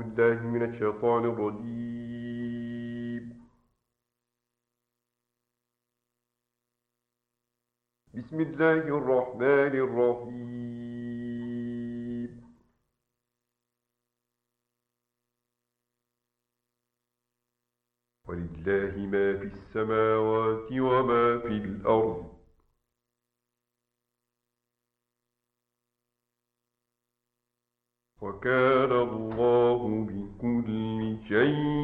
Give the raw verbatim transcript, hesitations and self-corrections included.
بالله من الشيطان الرجيم. بسم الله الرحمن الرحيم. ولله ما في السماوات وما في الأرض. وكان الله بكل شيء